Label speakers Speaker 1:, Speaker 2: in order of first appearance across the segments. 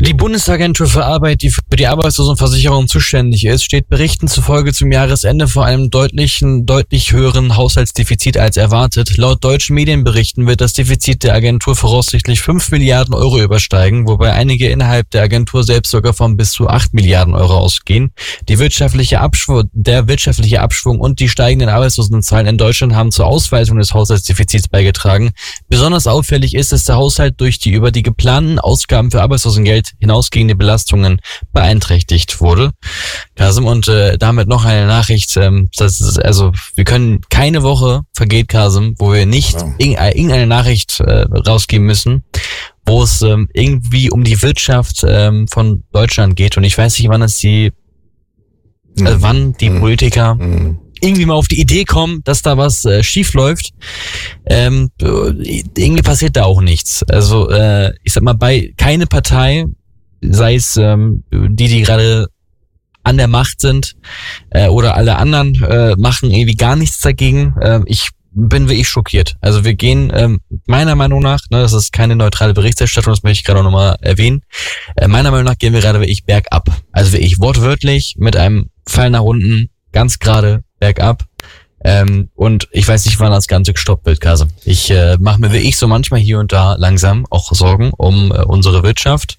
Speaker 1: Die Bundesagentur für Arbeit, die für die Arbeitslosenversicherung zuständig ist, steht Berichten zufolge zum Jahresende vor einem deutlich höheren Haushaltsdefizit als erwartet. Laut deutschen Medienberichten wird das Defizit der Agentur voraussichtlich 5 Milliarden Euro übersteigen, wobei einige innerhalb der Agentur selbst sogar von bis zu 8 Milliarden Euro ausgehen. Der wirtschaftliche Abschwung und die steigenden Arbeitslosenzahlen in Deutschland haben zur Ausweitung des Haushaltsdefizits beigetragen. Besonders auffällig ist, dass der Haushalt durch die über die geplanten Ausgaben für Arbeitslosengeld hinausgehende Belastungen beeinträchtigt wurde. Kasim, und damit noch eine Nachricht, wir können keine Woche vergeht, Kasim, wo wir nicht irgendeine Nachricht rausgeben müssen, wo es irgendwie um die Wirtschaft von Deutschland geht. Und ich weiß nicht, wann die Politiker irgendwie mal auf die Idee kommen, dass da was schief läuft. Irgendwie passiert da auch nichts. Also ich sag mal, bei keine Partei, sei es die gerade an der Macht sind oder alle anderen, machen irgendwie gar nichts dagegen. Ich bin wirklich schockiert. Also wir gehen meiner Meinung nach, das ist keine neutrale Berichterstattung, das möchte ich gerade auch nochmal erwähnen, meiner Meinung nach gehen wir gerade wirklich bergab. Also wirklich wortwörtlich mit einem Fall nach unten, ganz gerade bergab. Und ich weiß nicht, wann das Ganze gestoppt wird, Kasim. Ich mache mir wirklich so manchmal hier und da langsam auch Sorgen um unsere Wirtschaft.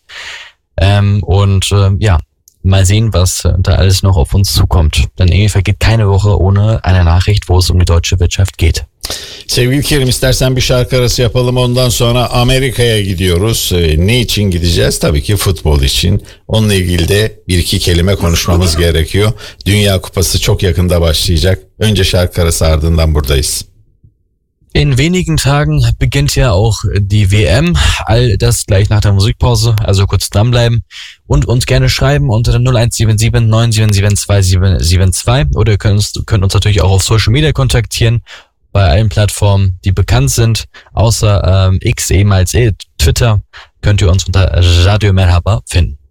Speaker 1: Mal sehen, was da alles noch auf uns zukommt. Denn irgendwie vergeht keine Woche ohne eine Nachricht, wo es um die deutsche Wirtschaft geht.
Speaker 2: Sevgili Kerim, istersen bir şarkı arası yapalım, ondan sonra Amerika'ya gidiyoruz. Ne için gideceğiz? Tabii ki futbol için. Onunla ilgili de bir iki kelime konuşmamız gerekiyor. Dünya Kupası çok yakında başlayacak. Önce şarkı arası, ardından buradayız.
Speaker 1: In wenigen Tagen beginnt ja auch die WM. All das gleich nach der Musikpause, also kurz dranbleiben und uns gerne schreiben unter der 0177 977 2772 oder ihr könnt uns natürlich auch auf Social Media kontaktieren, bei allen Plattformen, die bekannt sind, außer X, ehemals Twitter, könnt ihr uns unter Radio Merhaba finden.